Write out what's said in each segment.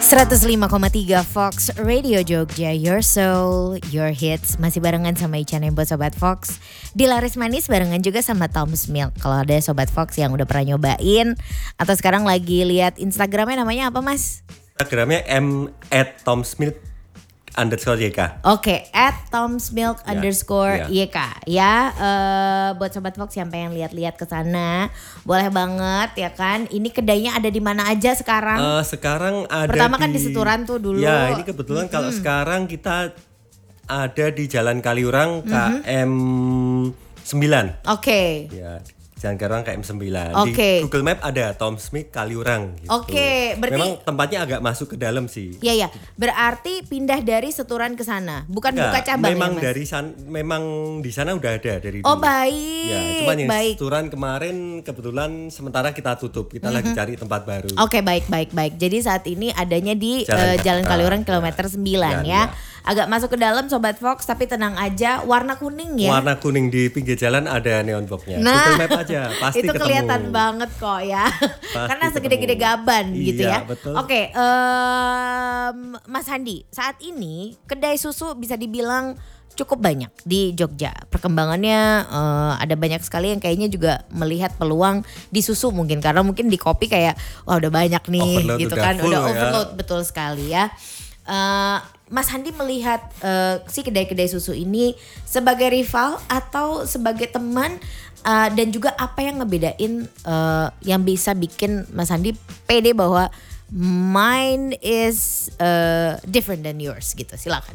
105,3 Fox Radio Jogja, your soul, your hits. Masih barengan sama Ica Nembo Sobat Fox. Di Laris Manis barengan juga sama Tom's Milk. Kalau ada Sobat Fox yang udah pernah nyobain atau sekarang lagi lihat Instagramnya, namanya apa Mas? Instagramnya @tomsmilk_YK. Oke, @tomsmilk_YK ya. Buat Sobat Fox yang pengen lihat-lihat ke sana, boleh banget ya kan. Ini kedainya ada di mana aja sekarang? Sekarang ada pertama kan di Seturan tuh dulu. Ya, ini kebetulan kalau sekarang kita ada di Jalan Kaliurang KM 9. Oke. Ya, Jalan Kaliurang KM 9. Oke. Di Google Map ada Tom's Milk Kaliurang gitu. Oke, berarti memang tempatnya agak masuk ke dalam sih. Iya. Berarti pindah dari Seturan ke sana, bukan buka cabang memang ya, Mas? memang di sana udah ada dari dulu. Oh, baik. Ya, cuman yang baik. Seturan kemarin kebetulan sementara kita tutup. Kita lagi cari tempat baru. Oke, baik. Jadi saat ini adanya di Jalan Kaliurang kilometer 9 ya. Agak masuk ke dalam Sobat Fox, tapi tenang aja, warna kuning ya. Warna kuning, di pinggir jalan ada neon box-nya. Nah, Google Map aja pasti itu ketemu. kelihatan banget kok ya. Karena segede-gede gaban gitu ya. Betul. Oke, Mas Handi, saat ini kedai susu bisa dibilang cukup banyak di Jogja. Perkembangannya ada banyak sekali yang kayaknya juga melihat peluang di susu mungkin. Karena mungkin di kopi kayak wah udah banyak nih overload, gitu udah kan. full Udah ya. overload, betul sekali ya. Mas Handi melihat si kedai-kedai susu ini sebagai rival atau sebagai teman, dan juga apa yang ngebedain yang bisa bikin Mas Handi pede bahwa mine is different than yours gitu. Silakan.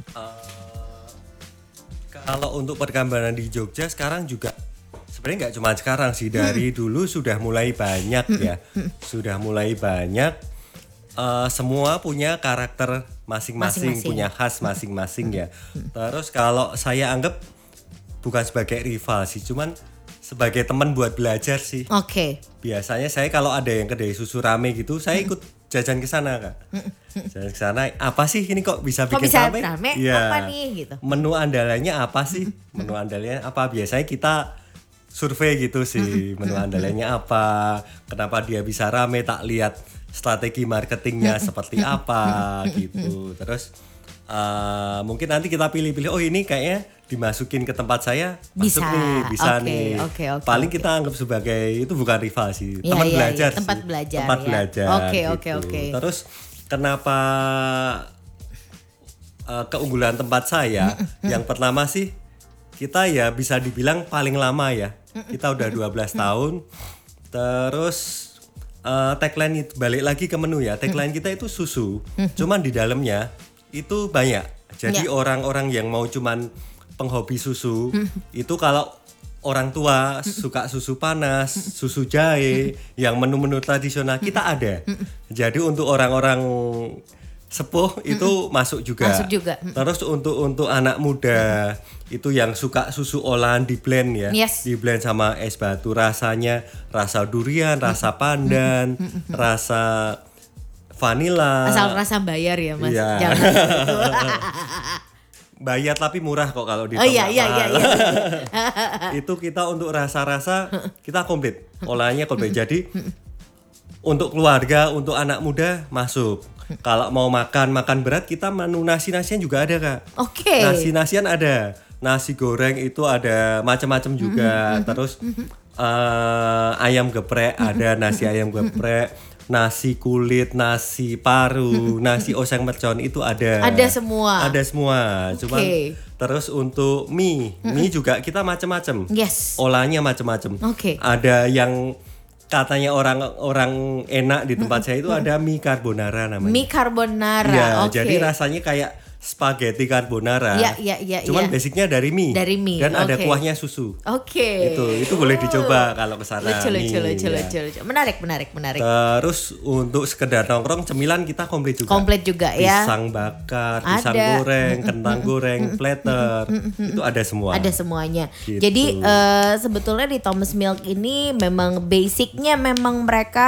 Kalau untuk perkembangan di Jogja sekarang juga sebenarnya nggak cuma sekarang sih, dari dulu sudah mulai banyak ya. Sudah mulai banyak, semua punya karakter masing-masing, punya khas masing-masing ya. Terus kalau saya anggap bukan sebagai rival sih, cuman sebagai teman buat belajar sih. Oke. Biasanya saya kalau ada yang kedai susu rame gitu, saya ikut jajan ke sana, Kak. Jajan ke sana, apa sih ini kok bisa bikin rame? Ya. Apa nih gitu. Menu andalannya apa sih? Menu andalannya apa? Biasanya kita survei gitu sih, menu andalannya apa? Kenapa dia bisa rame? Tak lihat strategi marketingnya seperti apa gitu. Terus mungkin nanti kita pilih-pilih, oh ini kayaknya dimasukin ke tempat saya masuk nih, bisa nih. Oke. Paling kita anggap sebagai itu bukan rival sih, Ya, teman belajar sih. Tempat belajar. Tempat ya. belajar. Oke. Terus kenapa keunggulan tempat saya? Yang pertama sih kita ya bisa dibilang paling lama ya. Kita udah 12 tahun. Terus tagline itu balik lagi ke menu ya. Tagline kita itu susu. Cuman di dalamnya itu banyak. Jadi orang-orang yang mau cuman penghobi susu itu, kalau orang tua suka susu panas, susu jahe, yang menu-menu tradisional kita ada. Jadi untuk orang-orang sepuh itu masuk juga. Terus untuk anak muda itu yang suka susu olahan di blend ya. Di blend sama es batu, rasanya rasa durian, rasa pandan, rasa vanila. Asal rasa bayar ya Mas. Iya. Jangan gitu. Bayar tapi murah kok kalau di Oh iya. Itu kita untuk rasa-rasa kita komplit. Olahannya komplit. Jadi untuk keluarga, untuk anak muda masuk. Kalau mau makan berat, kita menu nasi-nasian juga ada, Kak. Oke. Nasi-nasian ada. Nasi goreng itu ada macam-macam juga. Terus ayam geprek ada, nasi ayam geprek, nasi kulit, nasi paru, nasi oseng mercon itu ada. Ada semua. Cuman terus untuk mie juga kita macam-macam. Olahnya macam-macam. Ada yang katanya orang enak di tempat saya itu ada mie carbonara namanya. Mie carbonara. Ya, jadi rasanya kayak spaghetti carbonara. Cuman basicnya dari mie. Dan ada kuahnya susu. Itu boleh dicoba kalau ke sana. Lucu. Menarik. Terus untuk sekedar nongkrong cemilan kita komplit juga ya. Pisang bakar, pisang goreng, kentang goreng, platter. Itu ada semua. Ada semuanya. Gitu. Jadi sebetulnya di Tom's Milk ini memang basicnya memang mereka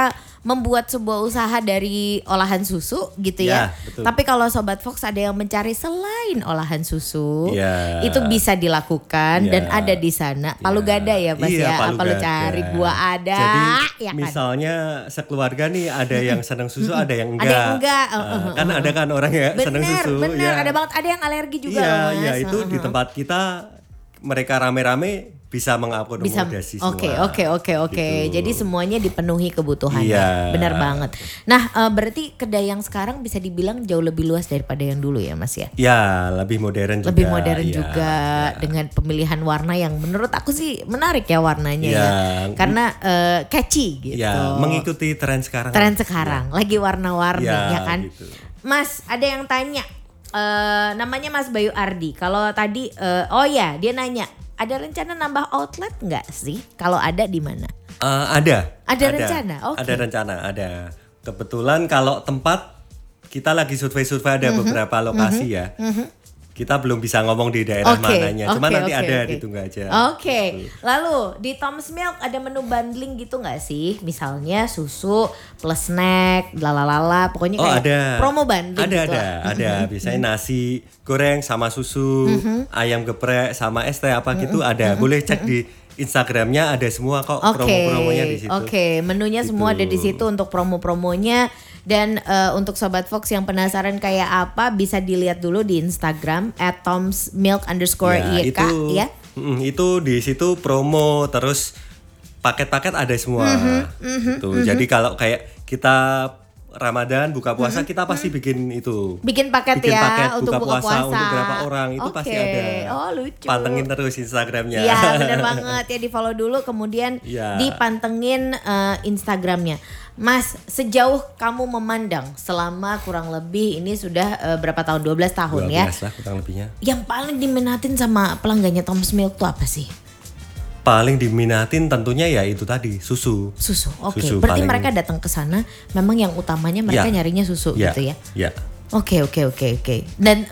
membuat sebuah usaha dari olahan susu gitu ya. Betul. Tapi kalau Sobat Fox ada yang mencari selain olahan susu, Ya. itu bisa dilakukan dan Ya. ada di sana. Palu gada ya Mas ya. Palu Apa lu gada. cari gua ada. Jadi ya kan? misalnya sekeluarga nih ada yang senang susu, ada yang enggak. Ada yang enggak. Kan ada kan orang yang senang susu. Bener, ya. ada banget. Ada yang alergi juga Iya, loh Mas. ya itu di tempat kita mereka rame-rame bisa mengakomodasi semua. Oke. Gitu. Jadi semuanya dipenuhi kebutuhannya. Iya. Benar banget. Nah, berarti kedai yang sekarang bisa dibilang jauh lebih luas daripada yang dulu ya, Mas ya. Ya, lebih modern juga. Lebih modern ya, juga dengan pemilihan warna yang menurut aku sih menarik ya warnanya Ya. ya. Karena catchy gitu. Ya, mengikuti tren sekarang. Tren sekarang lagi warna-warni ya kan. Gitu. Mas, ada yang tanya. Namanya Mas Bayu Ardi. Kalau tadi dia nanya, ada rencana nambah outlet nggak sih? Kalau ada di mana? Ada rencana? Oke. Ada rencana, ada. Kebetulan kalau tempat kita lagi survei-survei ada beberapa lokasi ya. Kita belum bisa ngomong di daerah mananya, cuma nanti ada ditunggu aja. Oke. Lalu di Tom's Milk ada menu bundling gitu nggak sih? Misalnya susu plus snack, lalalala, pokoknya kayak ada. promo bundling gitu. Ada. Biasanya nasi goreng sama susu, ayam geprek sama es teh apa gitu ada. Boleh cek di Instagramnya ada semua kok promo-promonya di situ. Oke, menunya Gitu. semua ada di situ untuk promo-promonya. Dan untuk Sobat Fox yang penasaran kayak apa bisa dilihat dulu di Instagram @tomsmilk_yk ya. Itu di situ promo terus paket-paket ada semua. Gitu. Jadi kalau kayak kita Ramadan buka puasa kita pasti bikin itu. Bikin paket untuk buka puasa. Untuk berapa orang itu pasti ada. Oh, lucu. Pantengin terus Instagramnya. Iya benar banget ya, di follow dulu kemudian dipantengin Instagramnya. Mas, sejauh kamu memandang selama kurang lebih ini sudah berapa tahun? 12 tahun 12 ya. lah kurang lebihnya. Yang paling diminatin sama pelanggannya Tom's Milk tuh apa sih? Paling diminatin tentunya ya itu tadi susu. Oke. Susu Berarti paling- mereka datang ke sana memang yang utamanya mereka nyarinya susu gitu ya. Ya. Oke. Dan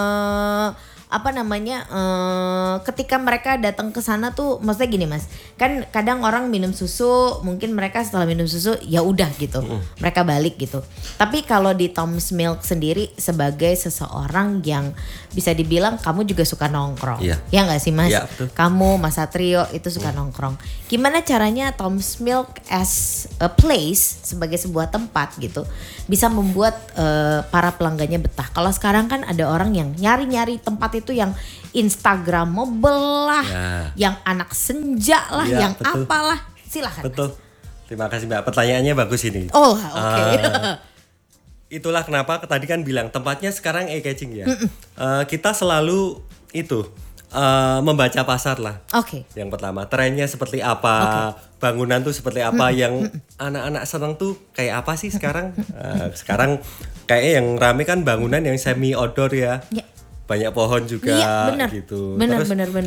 ketika mereka datang ke sana tuh maksudnya gini Mas. Kan kadang orang minum susu, mungkin mereka setelah minum susu ya udah gitu. Mereka balik gitu. Tapi kalau di Tom's Milk sendiri sebagai seseorang yang bisa dibilang kamu juga suka nongkrong. Iya. Ya enggak sih Mas? Iya, betul. Kamu Mas Satrio itu suka nongkrong. Gimana caranya Tom's Milk as a place sebagai sebuah tempat gitu bisa membuat para pelanggannya betah. Kalau sekarang kan ada orang yang nyari-nyari tempat itu yang Instagramable lah, yang anak senja lah, yang betul. apalah. Silakan. Betul. Terima kasih Mbak. Pertanyaannya bagus ini. Oh, oke. Itulah kenapa tadi kan bilang tempatnya sekarang eye-catching ya. Kita selalu itu membaca pasar lah. Oke. Yang pertama trennya seperti apa, bangunan tuh seperti apa, yang anak-anak seneng tuh kayak apa sih sekarang? Sekarang kayaknya yang rame kan bangunan yang semi outdoor ya. Banyak pohon juga gitu. Benar.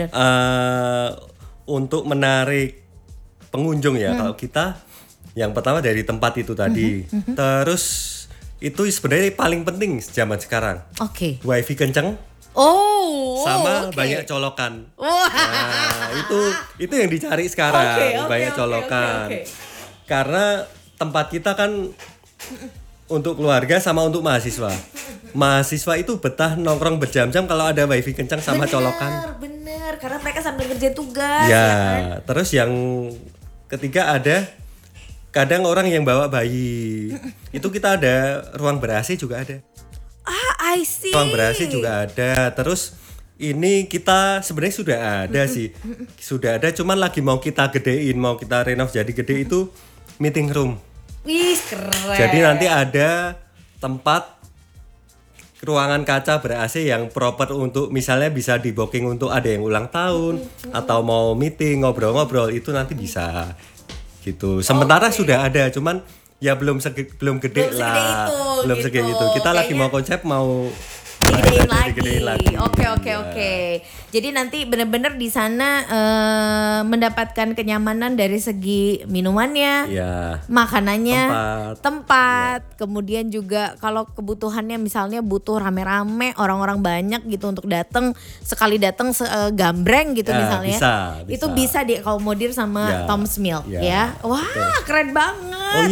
Untuk menarik pengunjung ya, kalau kita yang pertama dari tempat itu tadi. Terus itu sebenarnya paling penting zaman sekarang. Oke. Wifi kenceng. Sama banyak colokan. Nah, itu yang dicari sekarang, banyak colokan. Karena tempat kita kan untuk keluarga sama untuk mahasiswa. Mahasiswa itu betah nongkrong berjam-jam kalau ada wifi kencang sama colokan. Bener, karena mereka sambil ngerjain tugas. Ya, terus yang ketiga ada kadang orang yang bawa bayi. Itu kita ada ruang ber-AC juga ada. I see. Ruang ber-AC juga ada. Terus ini kita sebenarnya sudah ada sih. Sudah ada cuman lagi mau kita gedein, mau kita renov jadi gede itu meeting room. Wih, keren. Jadi nanti ada tempat ruangan kaca ber-AC yang proper untuk misalnya bisa di booking untuk ada yang ulang tahun atau mau meeting ngobrol-ngobrol itu nanti bisa gitu. Sementara sudah ada cuman ya belum gede lah. Belum segede itu. Kita lagi mau konsep mau digedein lagi. Oke. Jadi nanti benar-benar di sana mendapatkan kenyamanan dari segi minumannya, makanannya, tempat. Kemudian juga kalau kebutuhannya misalnya butuh rame-rame, orang-orang banyak gitu untuk datang, sekali datang gambreng gitu misalnya. Bisa. Itu bisa diakomodir sama Tom's Milk ya. Wah, keren banget. Oh iya.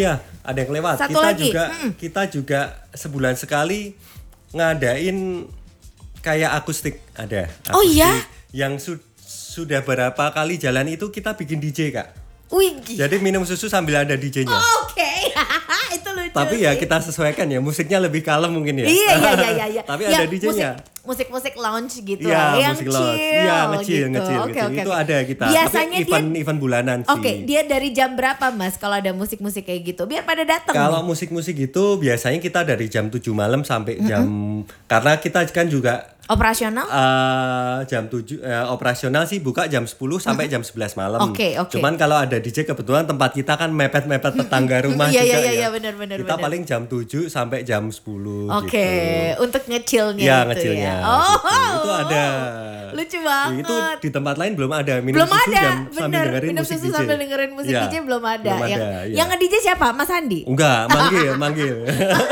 ada yang lewat. Satu lagi. Kita juga sebulan sekali ngadain kayak akustik ada. Akustik Oh iya? Yang sudah berapa kali jalan itu kita bikin DJ Kak. Wih. Jadi minum susu sambil ada DJ-nya. Oke. Itu lucu. Tapi ya kita sesuaikan ya, musiknya lebih kalem mungkin ya. Iya. Tapi ada DJ-nya. Musik lounge gitu Iya, yang musik chill. lounge. Iya, ngecil. Oke. Itu ada kita. Biasanya tapi event bulanan sih. Oke, dia dari jam berapa Mas kalau ada musik-musik kayak gitu? Biar pada datang. Kalau musik-musik itu biasanya kita dari jam 7 malam sampai jam karena kita kan juga operasional? Jam 7 operasional sih buka jam 10 sampai jam 11 malam. Oke. Cuman kalau ada DJ kebetulan tempat kita kan mepet-mepet tetangga rumah juga ya. Iya, benar. Kita paling jam 7 sampai jam 10 Oke, untuk ngechillnya ya, itu ngechillnya, ya. Oh, gitu. Itu ada. Lucu banget. Itu di tempat lain belum ada minum susu sambil dengerin minum musik susu DJ. sambil dengerin musik DJ belum ada. Belum ada, yang nge-DJ siapa? Mas Andi? Enggak, manggil.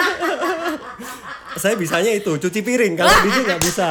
Saya bisanya itu cuci piring, kalau DJ nggak bisa.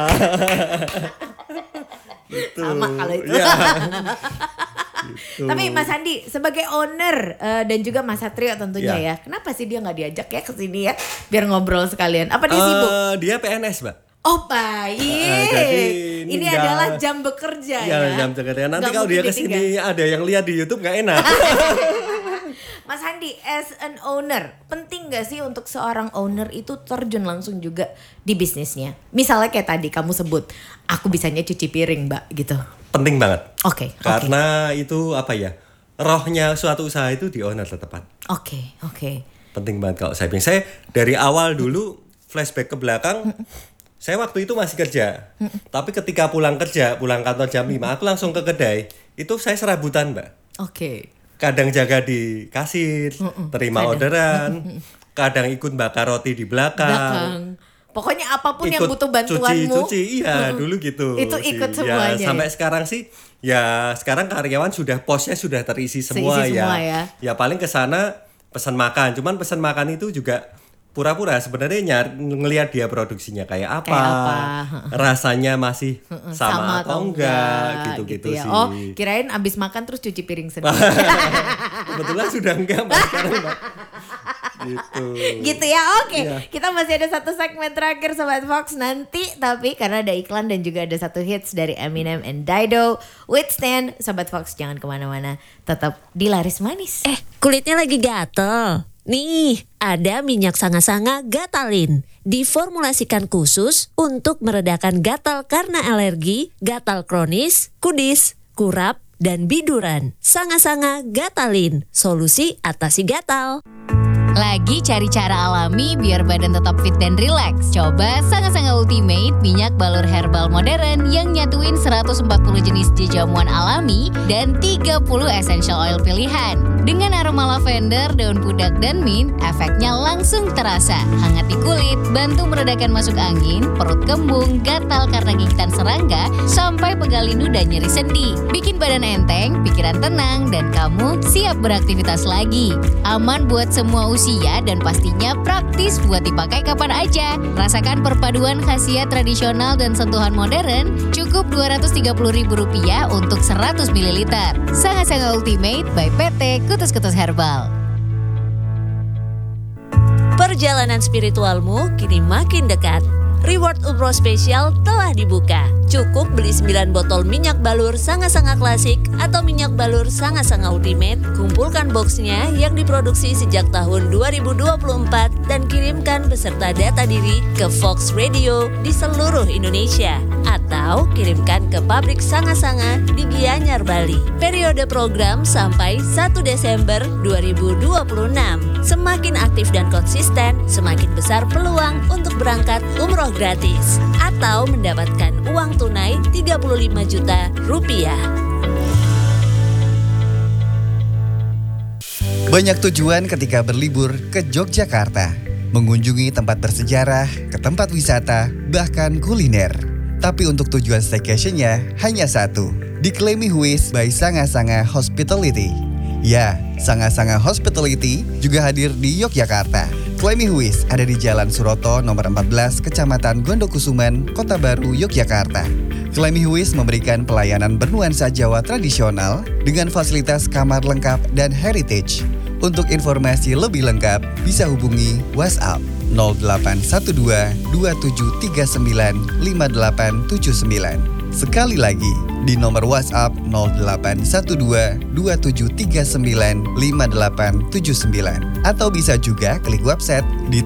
Gitu. Sama kalau itu. Ya. Gitu. Tapi Mas Andi sebagai owner dan juga Mas Satrio tentunya ya. Kenapa sih dia nggak diajak ya ke sini ya biar ngobrol sekalian? Apa dia sibuk? Dia PNS, Mbak. Oh baik. Jadi ini adalah jam bekerja ya. Jam bekerja. Nanti Nggak kalau dia mungkin kesini ada yang lihat di YouTube nggak enak. Mas Handi, as an owner, penting gak sih untuk seorang owner itu terjun langsung juga di bisnisnya? Misalnya kayak tadi kamu sebut, aku bisanya cuci piring mbak gitu. Penting banget. Oke. Karena itu apa ya, rohnya suatu usaha itu di owner tepat. Oke. Penting banget kalau saya bilang. Saya dari awal dulu flashback ke belakang, saya waktu itu masih kerja. Tapi ketika pulang kantor jam 5, aku langsung ke kedai. Itu saya serabutan mbak. Oke. Kadang jaga di kasir, terima orderan, kadang ikut bakar roti di belakang. Pokoknya apapun yang butuh bantuanmu. Cuci, iya dulu gitu. Itu ikut semuanya. Ya, sampai sekarang sih, ya sekarang karyawan posnya sudah terisi semua ya. Ya paling ke sana pesan makan, cuman pesan makan itu juga pura-pura sebenarnya ngelihat dia produksinya kayak apa. Rasanya masih sama atau enggak gitu ya. sih. Oh, kirain abis makan terus cuci piring sendiri. Kebetulan sudah enggak Mbak sekarang Mbak. Gitu ya. Oke. Kita masih ada satu segmen terakhir Sobat Fox nanti, tapi karena ada iklan dan juga ada satu hits dari Eminem and Dido, Withstand. Sobat Fox jangan kemana-mana, tetap di Laris Manis. Kulitnya lagi gatel. Nih, ada minyak sanga-sanga Gatalin. Diformulasikan khusus untuk meredakan gatal karena alergi, gatal kronis, kudis, kurap, dan biduran. Sanga-sanga Gatalin, solusi atasi gatal. Lagi cari cara alami biar badan tetap fit dan rileks? Coba Sanga-Sanga Ultimate, minyak balur herbal modern yang nyatuin 140 jenis jamuan alami dan 30 essential oil pilihan. Dengan aroma lavender, daun pudak, dan mint, efeknya langsung terasa. Hangat di kulit, bantu meredakan masuk angin, perut kembung, gatal karena gigitan serangga, sampai pegal lindu dan nyeri sendi. Bikin badan enteng, pikiran tenang, dan kamu siap beraktivitas lagi. Aman buat semua usia dan pastinya praktis buat dipakai kapan aja. Rasakan perpaduan khasiat tradisional dan sentuhan modern, cukup Rp230.000 untuk 100 ml. Sanga-Sanga Ultimate by PT Kutus-Kutus Herbal. Perjalanan spiritualmu kini makin dekat. Reward Umroh Spesial telah dibuka. Cukup beli 9 botol minyak balur Sanga-Sanga Klasik atau minyak balur Sanga-Sanga Ultimate. Kumpulkan boxnya yang diproduksi sejak tahun 2024 dan kirimkan beserta data diri ke Fox Radio di seluruh Indonesia. Atau kirimkan ke pabrik Sanga-Sanga di Gianyar, Bali. Periode program sampai 1 Desember 2026. Semakin aktif dan konsisten, semakin besar peluang untuk berangkat umroh gratis atau mendapatkan uang tunai Rp35 juta. Banyak tujuan ketika berlibur ke Yogyakarta. Mengunjungi tempat bersejarah, ke tempat wisata, bahkan kuliner. Tapi untuk tujuan staycation-nya hanya satu. Di Klemi Huis by Sanga-Sanga Hospitality. Ya, Sanga-Sanga Hospitality juga hadir di Yogyakarta. Klemi Huis ada di Jalan Suroto nomor 14, Kecamatan Gondokusuman, Kota Baru, Yogyakarta. Klemi Huis memberikan pelayanan bernuansa Jawa tradisional dengan fasilitas kamar lengkap dan heritage. Untuk informasi lebih lengkap, bisa hubungi WhatsApp 0812 2739 5879. Sekali lagi, di nomor WhatsApp 0812 2739 5879. Atau bisa juga klik website di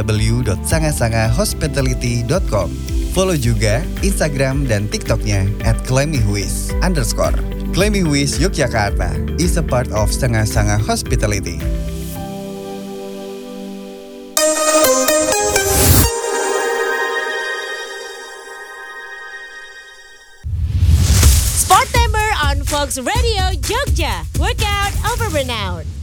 www.sangasangahospitality.com. Follow juga Instagram dan TikToknya @claimyhuis_. Claimy Huis Yogyakarta is a part of Sanga-Sanga Hospitality. Sportember on Fox Radio Jogja. Workout over burnout.